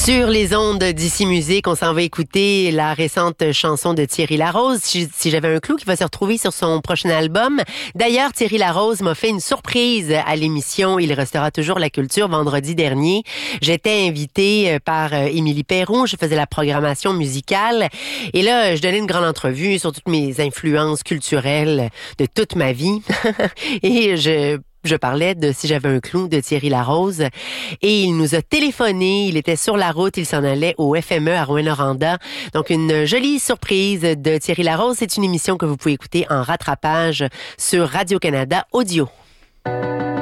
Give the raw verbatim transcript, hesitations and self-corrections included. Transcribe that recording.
Sur les ondes d'Ici Musique, on s'en va écouter la récente chanson de Thierry Larose, Si, si j'avais un clou, qui va se retrouver sur son prochain album. D'ailleurs, Thierry Larose m'a fait une surprise à l'émission Il restera toujours la culture vendredi dernier. J'étais invitée par Émilie Perron, je faisais la programmation musicale et là, je donnais une grande entrevue sur toutes mes influences culturelles de toute ma vie et je Je parlais de Si j'avais un clou de Thierry Larose et il nous a téléphoné. Il était sur la route, il s'en allait au F M E à Rouyn-Noranda. Donc une jolie surprise de Thierry Larose. C'est une émission que vous pouvez écouter en rattrapage sur Radio-Canada Audio.